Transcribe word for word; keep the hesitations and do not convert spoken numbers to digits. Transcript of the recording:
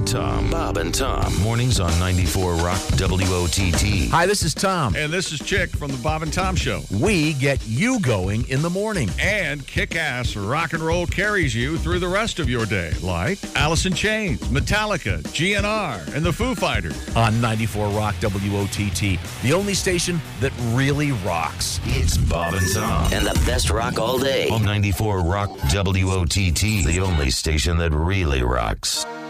and Tom. Bob and Tom. Mornings on ninety-four Rock W O T T. Hi, this is Tom. And this is Chick from the Bob and Tom Show. We get you going in the morning. And kick-ass rock and roll carries you through the rest of your day, like Alice in Chains, Metallica, G N R, and the Foo Fighters. On ninety-four Rock W O T T, the only station that really rocks. It's Bob and Tom. And the best rock all day. On ninety-four Rock W O T T, the only station that really rocks.